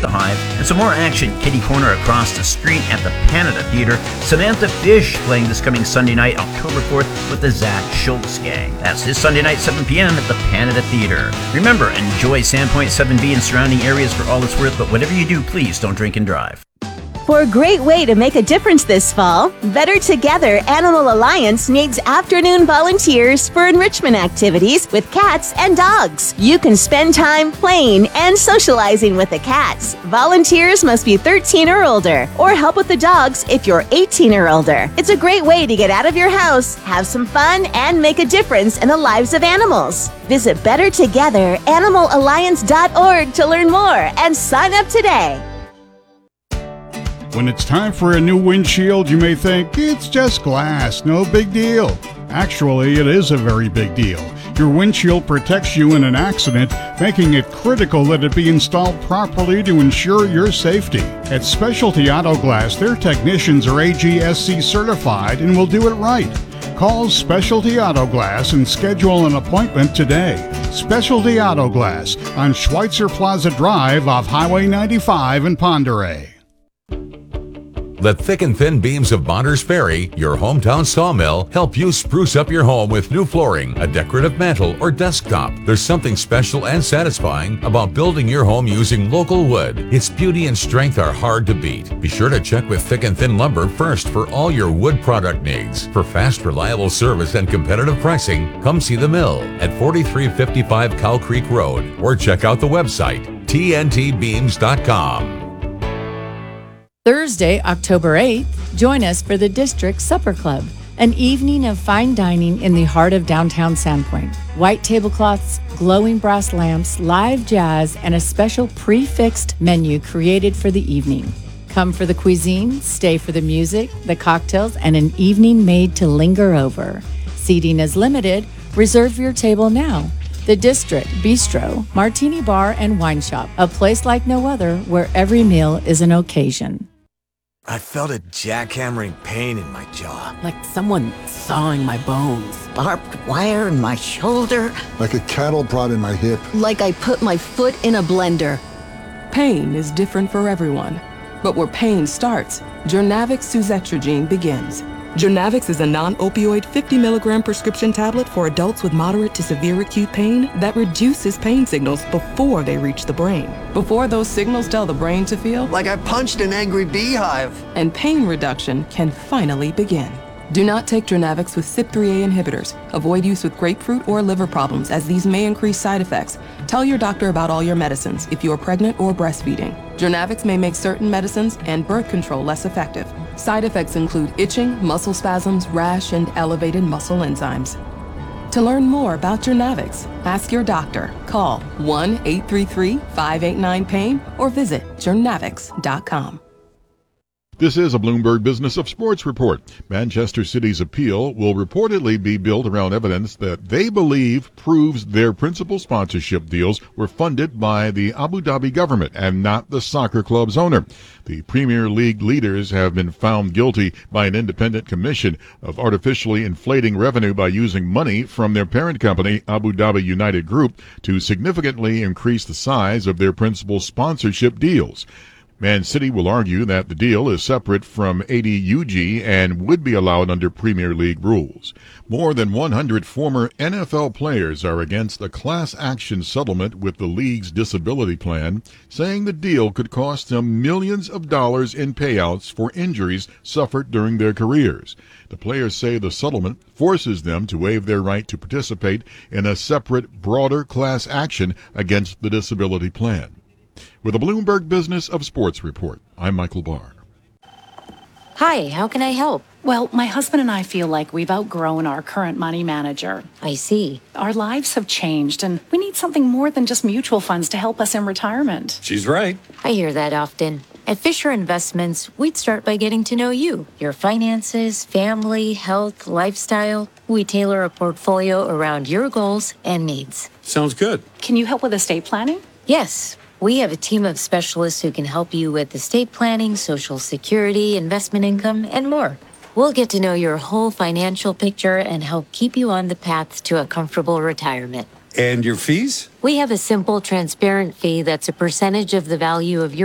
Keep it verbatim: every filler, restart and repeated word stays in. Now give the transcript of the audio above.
the Hive. And some more action, Kitty Corner across the street at the Canada Theatre. Samantha Fish playing this coming Sunday night, October fourth, with the Zach Schultz Gang. That's this Sunday night, seven p.m. at the Canada Theatre. Remember, enjoy Sandpoint seven B and surrounding areas for all it's worth, but whatever you do, please don't drink and drive. For a great way to make a difference this fall, Better Together Animal Alliance needs afternoon volunteers for enrichment activities with cats and dogs. You can spend time playing and socializing with the cats. Volunteers must be thirteen or older, or help with the dogs if you're eighteen or older. It's a great way to get out of your house, have some fun, and make a difference in the lives of animals. Visit better together animal alliance dot org to learn more and sign up today. When it's time for a new windshield, you may think, it's just glass, no big deal. Actually, it is a very big deal. Your windshield protects you in an accident, making it critical that it be installed properly to ensure your safety. At Specialty Auto Glass, their technicians are A G S C certified and will do it right. Call Specialty Auto Glass and schedule an appointment today. Specialty Auto Glass on Schweitzer Plaza Drive off Highway ninety-five in Ponderay. Let Thick and Thin Beams of Bonders Ferry, your hometown sawmill, help you spruce up your home with new flooring, a decorative mantel, or desktop. There's something special and satisfying about building your home using local wood. Its beauty and strength are hard to beat. Be sure to check with Thick and Thin Lumber first for all your wood product needs. For fast, reliable service and competitive pricing, come see the mill at forty-three fifty-five Cow Creek Road or check out the website T N T beams dot com. Thursday, October eighth, join us for the District Supper Club, an evening of fine dining in the heart of downtown Sandpoint. White tablecloths, glowing brass lamps, live jazz, and a special prefixed menu created for the evening. Come for the cuisine, stay for the music, the cocktails, and an evening made to linger over. Seating is limited. Reserve your table now. The District Bistro, Martini Bar and Wine Shop, a place like no other where every meal is an occasion. I felt a jackhammering pain in my jaw. Like someone sawing my bones. Barbed wire in my shoulder. Like a cattle prod in my hip. Like I put my foot in a blender. Pain is different for everyone. But where pain starts, Journavx Suzetrigine begins. Journavx is a non-opioid fifty milligram prescription tablet for adults with moderate to severe acute pain that reduces pain signals before they reach the brain. Before those signals tell the brain to feel like I punched an angry beehive. And pain reduction can finally begin. Do not take Journavx with C Y P three A inhibitors. Avoid use with grapefruit or liver problems, as these may increase side effects. Tell your doctor about all your medicines if you are pregnant or breastfeeding. Journavx may make certain medicines and birth control less effective. Side effects include itching, muscle spasms, rash, and elevated muscle enzymes. To learn more about Journavx, ask your doctor. Call one eight three three, five eight nine, pain or visit journavx dot com. This is a Bloomberg Business of Sports report. Manchester City's appeal will reportedly be built around evidence that they believe proves their principal sponsorship deals were funded by the Abu Dhabi government and not the soccer club's owner. The Premier League leaders have been found guilty by an independent commission of artificially inflating revenue by using money from their parent company, Abu Dhabi United Group, to significantly increase the size of their principal sponsorship deals. Man City will argue that the deal is separate from A D U G and would be allowed under Premier League rules. More than one hundred former N F L players are against a class action settlement with the league's disability plan, saying the deal could cost them millions of dollars in payouts for injuries suffered during their careers. The players say the settlement forces them to waive their right to participate in a separate, broader class action against the disability plan. With a Bloomberg Business of Sports report, I'm Michael Barr. Hi, how can I help? Well, my husband and I feel like we've outgrown our current money manager. I see. Our lives have changed, and we need something more than just mutual funds to help us in retirement. She's right. I hear that often. At Fisher Investments, we'd start by getting to know you, your finances, family, health, lifestyle. We tailor a portfolio around your goals and needs. Sounds good. Can you help with estate planning? Yes. We have a team of specialists who can help you with estate planning, Social Security, investment income, and more. We'll get to know your whole financial picture and help keep you on the path to a comfortable retirement. And your fees? We have a simple, transparent fee that's a percentage of the value of your